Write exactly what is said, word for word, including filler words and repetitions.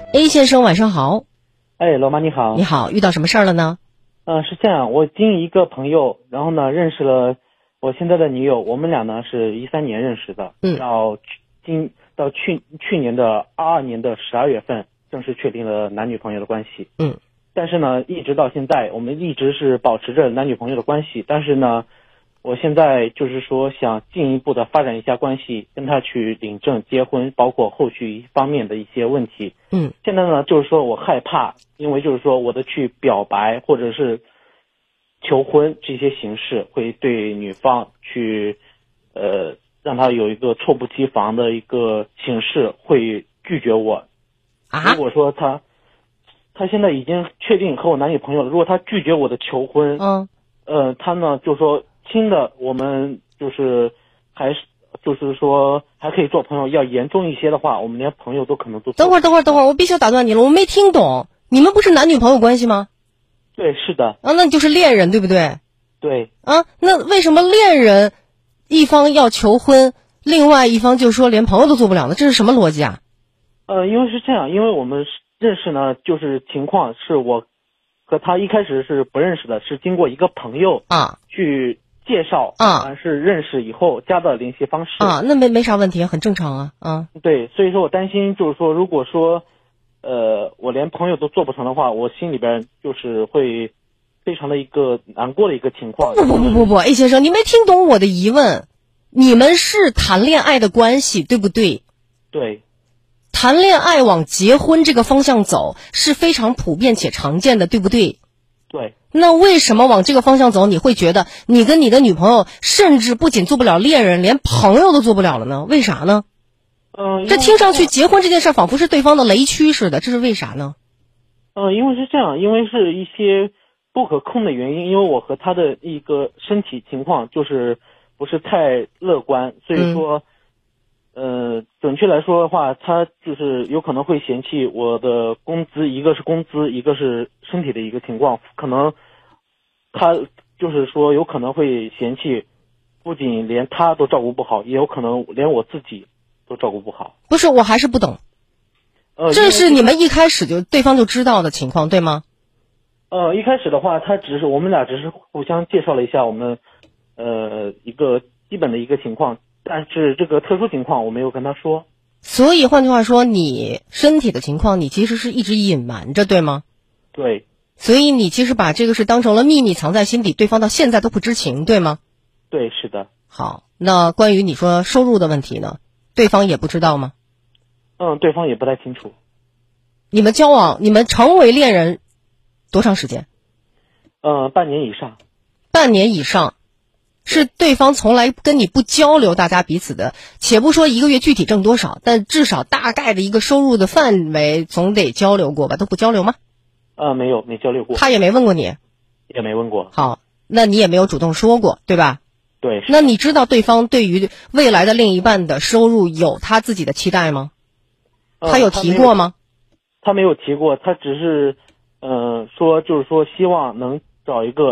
A 先生晚上好。 哎，老妈你好。 你好，遇到什么事儿了呢？ 嗯、呃，是这样，我经一个朋友，然后呢认识了我现在的女友，我们俩呢是一三年认识的， 嗯， 到今到去去年的二二年的十二月份正式确定了男女朋友的关系。 嗯， 但是呢，一直到现在，我们一直是保持着男女朋友的关系，但是呢，我现在就是说想进一步的发展一下关系，跟他去领证结婚，包括后续一方面的一些问题。 嗯， 现在呢，就是说我害怕，因为就是说我的去表白或者是求婚这些形式，会对女方去呃让她有一个猝不及防的一个形式，会拒绝我。 啊？ 如果说他他现在已经确定和我男女朋友了，如果他拒绝我的求婚， 嗯， 呃，他呢就说轻的我们就是还是就是说还可以做朋友，要严重一些的话，我们连朋友都可能都。 等会儿，等会儿，等会儿，我必须要打断你了，我没听懂，你们不是男女朋友关系吗？ 对，是的。 啊，那你就是恋人，对不对？ 对。 啊，那为什么恋人一方要求婚，另外一方就说连朋友都做不了呢？这是什么逻辑啊？ 呃，因为是这样，因为我们认识呢，就是情况是我和他一开始是不认识的，是经过一个朋友啊去介绍啊， 是认识以后加的联系方式啊，那没没啥问题，很正常啊啊。 对，所以说我担心就是说，如果说呃我连朋友都做不成的话，我心里边就是会非常的一个难过的一个情况。 不不不不不 ，A 先生，你没听懂我的疑问，你们是谈恋爱的关系，对不对？ 对。 谈恋爱往结婚这个方向走是非常普遍且常见的，对不对？ 对。 那为什么往这个方向走，你会觉得你跟你的女朋友甚至不仅做不了恋人，连朋友都做不了了呢？为啥呢？ 嗯、呃， 这听上去结婚这件事仿佛是对方的雷区似的，这是为啥呢？ 嗯、呃，因为是这样，因为是一些不可控的原因，因为我和他的一个身体情况就是不是太乐观，所以说。嗯呃，准确来说的话，他就是有可能会嫌弃我的工资，一个是工资，一个是身体的一个情况，可能他就是说有可能会嫌弃，不仅连他都照顾不好，也有可能连我自己都照顾不好。 不是，我还是不懂。 呃， 这是你们一开始就对方就知道的情况，对吗？ 呃，一开始的话，他只是我们俩只是互相介绍了一下我们呃一个基本的一个情况。但是这个特殊情况我没有跟他说， 所以换句话说，你身体的情况你其实是一直隐瞒着，对吗？ 对。 所以你其实把这个是当成了秘密藏在心底，对方到现在都不知情，对吗？ 对，是的。 好，那关于你说收入的问题呢，对方也不知道吗？ 嗯，对方也不太清楚。 你们交往，你们成为恋人多长时间？ 呃，半年以上。 半年以上。是对方从来跟你不交流，大家彼此的，且不说一个月具体挣多少，但至少大概的一个收入的范围总得交流过吧？都不交流吗？ 呃，没有，没交流过。 他也没问过你？ 也没问过。 好，那你也没有主动说过，对吧？ 对。 那你知道对方对于未来的另一半的收入有他自己的期待吗？ 呃、 他有提过吗？ 他没有提过，他只是，呃，说就是说希望能找一个